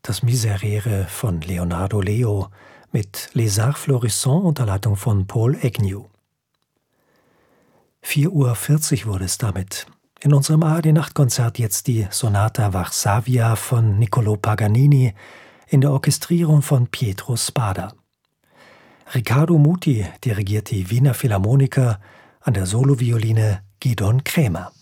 das Miserere von Leonardo Leo mit Les Arts Florissants unter Leitung von Paul Agnew. 4:40 Uhr wurde es damit. In unserem ARD-Nachtkonzert jetzt die Sonata Varsavia von Niccolò Paganini in der Orchestrierung von Pietro Spada. Riccardo Muti dirigiert die Wiener Philharmoniker, an der Solovioline Gidon Kremer.